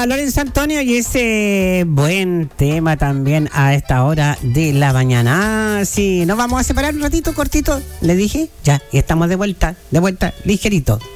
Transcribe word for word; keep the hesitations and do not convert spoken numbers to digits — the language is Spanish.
a Lorenzo Antonio y ese buen tema también a esta hora de la mañana. Ah, sí, nos vamos a separar un ratito cortito, le dije, ya, y estamos de vuelta, de vuelta, ligerito.